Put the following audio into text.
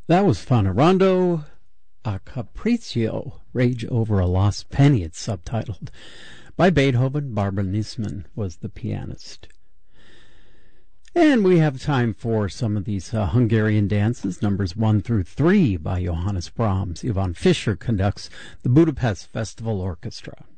That was fun. A Rondo a Capriccio, Rage Over a Lost Penny, it's subtitled, by Beethoven. Barbara Niesman was the pianist. And we have time for some of these Hungarian dances, numbers 1 through 3 by Johannes Brahms. Ivan Fischer conducts the Budapest Festival Orchestra.